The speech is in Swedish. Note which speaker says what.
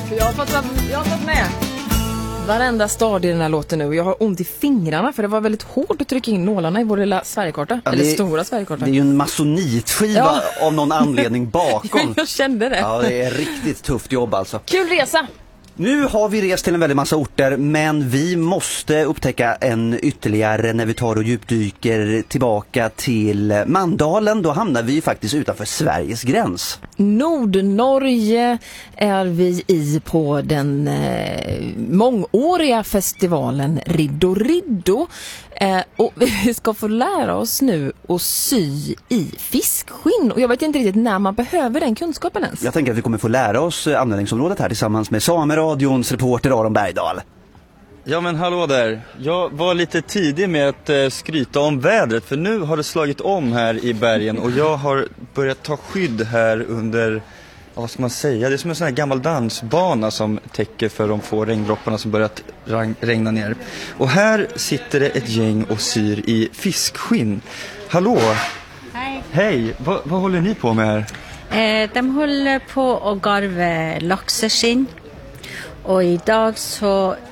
Speaker 1: Jag har fått med varenda stad i den här låten nu. Jag har ont i fingrarna för det var väldigt hårt att trycka in nålarna i vår lilla Sverigekarta. Ja, eller stora Sverigekarta.
Speaker 2: Det är ju en masonitskiva av någon anledning bakom.
Speaker 1: Jag kände det.
Speaker 2: Ja, det är riktigt tufft jobb alltså.
Speaker 1: Kul resa!
Speaker 2: Nu har vi rest till en väldigt massa orter, men vi måste upptäcka en ytterligare när vi tar och djupdyker tillbaka till Mandalen. Då hamnar vi ju faktiskt utanför Sveriges gräns.
Speaker 1: Nordnorge är vi i på den mångåriga festivalen Riddo Riddo. Och vi ska få lära oss nu att sy i fiskskinn. Och jag vet inte riktigt när man behöver den kunskapen ens.
Speaker 2: Jag tänker att vi kommer få lära oss användningsområdet här tillsammans med Sameradions reporter Aron Bergdahl.
Speaker 3: Ja men hallå där, jag var lite tidig med att skryta om vädret för nu har det slagit om här i bergen och jag har börjat ta skydd här under, vad ska man säga, det är som en sån här gammal dansbana som täcker för de få regndropparna som börjat regna ner. Och här sitter det ett gäng och syr i fiskskinn. Hallå!
Speaker 4: Hej!
Speaker 3: Hej, vad håller ni på med här?
Speaker 4: De håller på att garva laxeskinn. Och idag så